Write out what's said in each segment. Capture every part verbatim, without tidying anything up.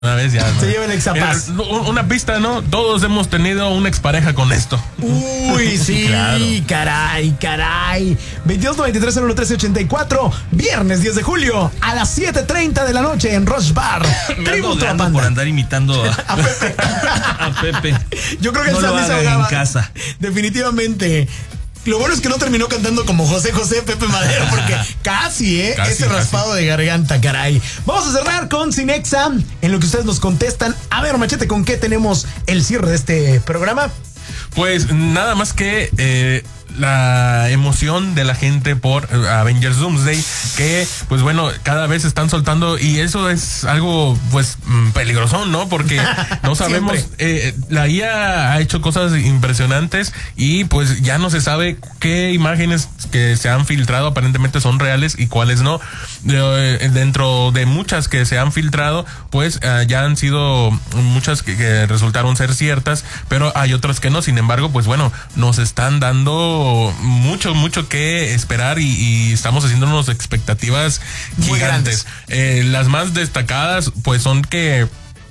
Una vez ya. Se lleva el exapaz. Eh, una pista, ¿no? Todos hemos tenido una expareja con esto. Uy, sí, claro. Caray, caray. veintidós noventa y tres cero uno trece ochenta y cuatro, viernes diez de julio, a las siete treinta de la noche en Rush Bar. Me ando odiando por andar imitando a, a Pepe. a Pepe. Yo creo que no el Sammy se ahogaba. En casa. Definitivamente. Lo bueno es que no terminó cantando como José José Pepe Madero, porque casi, ¿eh? Casi, Ese raspado casi. de garganta, caray. Vamos a cerrar con Cinexa, en lo que ustedes nos contestan. A ver, Machete, ¿con qué tenemos el cierre de este programa? Pues nada más que eh, la emoción de la gente por Avengers Doomsday, que pues bueno, cada vez están soltando, y eso es algo pues peligroso, ¿no? Porque no sabemos, eh, la I A ha hecho cosas impresionantes y pues ya no se sabe qué imágenes que se han filtrado aparentemente son reales y cuáles no. Eh, dentro de muchas que se han filtrado, pues eh, ya han sido muchas que, que resultaron ser ciertas, pero hay otras que no. Sin embargo, pues bueno, nos están dando mucho, mucho que esperar y, y estamos haciéndonos expectativas muy gigantes. Eh, las más destacadas, pues son que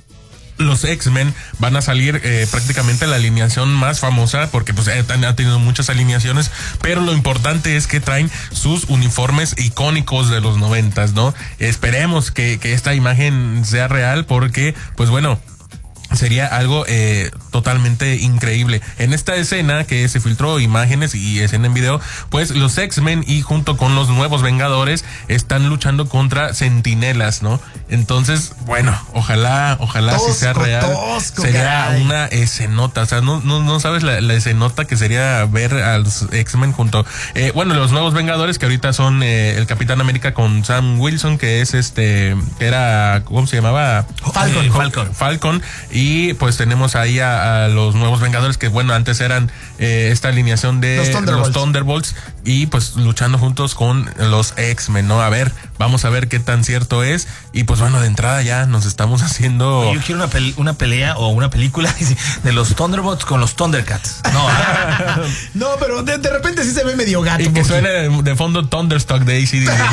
los X-Men van a salir eh, prácticamente la alineación más famosa, porque pues eh, han tenido muchas alineaciones, pero lo importante es que traen sus uniformes icónicos de los noventas, ¿no? Esperemos que, que esta imagen sea real, porque pues bueno, sería algo eh, totalmente increíble. En esta escena que se filtró imágenes y escena en video, pues los X-Men y junto con los nuevos Vengadores están luchando contra Centinelas, ¿no? Entonces, bueno, ojalá, ojalá si sea real. Tosco, sería caray. Una escenota, o sea, no, no, no sabes la, la escenota que sería ver a los X-Men junto, eh, bueno, los nuevos Vengadores, que ahorita son eh, el Capitán América con Sam Wilson, que es este, que era, ¿cómo se llamaba? Falcon. Eh, Falcon. Falcon. Y pues tenemos ahí a, a los nuevos Vengadores, que bueno, antes eran eh, esta alineación de los Thunderbolts. los Thunderbolts, y pues luchando juntos con los X-Men, ¿no? A ver, vamos a ver qué tan cierto es. Y pues bueno, de entrada ya nos estamos haciendo... Yo quiero una, pele una pelea o una película de los Thunderbolts con los Thundercats. No, no, pero de, de repente sí se ve medio gato. Y que suene de, de fondo Thunderstruck de A C D C.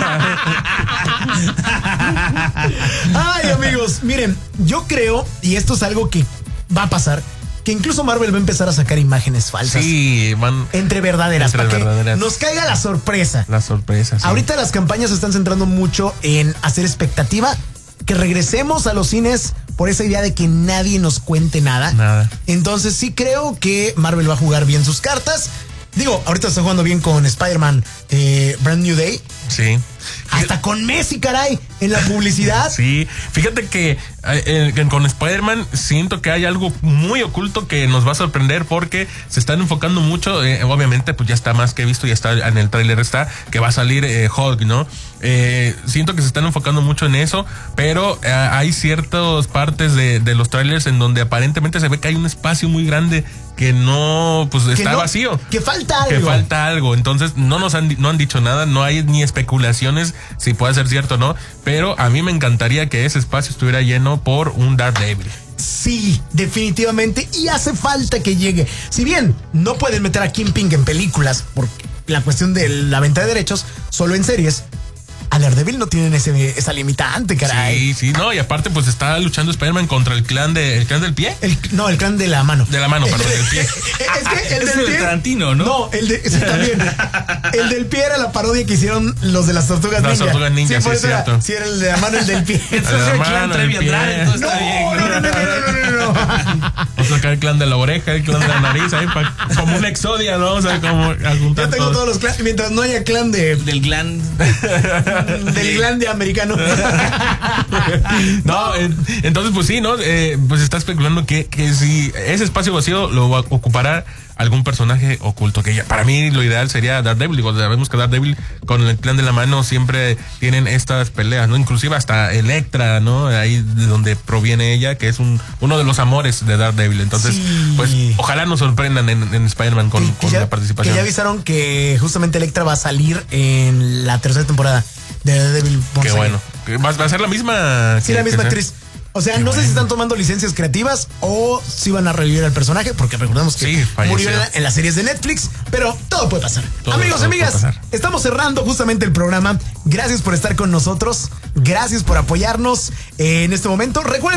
Ay, amigos, miren, yo creo, y esto es algo que va a pasar, que incluso Marvel va a empezar a sacar imágenes falsas. Sí, van entre verdaderas, entre para verdaderas. que nos caiga la sorpresa. La sorpresa, sí. Ahorita las campañas se están centrando mucho en hacer expectativa, que regresemos a los cines por esa idea de que nadie nos cuente nada. Nada. Entonces sí creo que Marvel va a jugar bien sus cartas. Digo, ahorita está jugando bien con Spider-Man eh, Brand New Day. Sí. Hasta con Messi, caray, en la publicidad. Sí, fíjate que eh, con Spider-Man siento que hay algo muy oculto que nos va a sorprender, porque se están enfocando mucho, eh, obviamente pues ya está más que visto, ya está en el tráiler, está que va a salir eh, Hulk, ¿no? Eh, siento que se están enfocando mucho en eso, pero eh, hay ciertas partes de, de los trailers en donde aparentemente se ve que hay un espacio muy grande que no, pues está no, vacío. Que falta algo. Que falta algo. Entonces no nos han, no han dicho nada, no hay ni especulaciones si puede ser cierto o no, pero a mí me encantaría que ese espacio estuviera lleno por un Daredevil. Sí, definitivamente, y hace falta que llegue. Si bien no pueden meter a Kingpin en películas por la cuestión de la venta de derechos, solo en series, a Daredevil no tienen ese, esa limitante, caray. Sí, sí, no, y aparte pues está luchando Spider-Man contra el clan de, el clan del pie. El, no, el clan de la mano. De la mano, perdón, del pie. Es que el es del el pie, Tarantino, ¿no? No, el de, sí, también. El del pie era la parodia que hicieron los de las Tortugas Las Ninja. Las Tortugas Ninja, sí, sí, por es eso cierto. Era, sí, era el de la mano, el del pie. Entonces el clan Trevi Andrade, entonces no, está bien. No, no, no, no, no, no, no. Vamos a sacar el clan de la oreja, el clan de la nariz, ahí pa, como un exodia, ¿no? O sea, como a juntar Yo tengo todos. todos los clans, mientras no haya clan de... Del clan... del clan de americano. No, eh, entonces pues sí, ¿no? Eh, pues está especulando que, que si ese espacio vacío lo va, ocupará algún personaje oculto, que ya, para mí lo ideal sería Daredevil. Digo, sabemos que Daredevil con el clan de la mano siempre tienen estas peleas, ¿no? Inclusive hasta Electra, ¿no? Ahí de donde proviene ella, que es un uno de los amores de Daredevil. Entonces, sí, pues ojalá nos sorprendan en, en Spider-Man con, con ya, la participación. Que ya avisaron que justamente Electra va a salir en la tercera temporada de Daredevil. Qué bueno. ¿Va, va a ser la misma? Sí, que, la misma que actriz. O sea, Qué no bueno. sé si están tomando licencias creativas o si van a revivir al personaje, porque recordamos que Sí, falleció. murió en, la- en las series de Netflix, pero todo puede pasar. Todo, Amigos, todo amigas, puede pasar. estamos cerrando justamente el programa. Gracias por estar con nosotros. Gracias por apoyarnos en este momento. Recuerden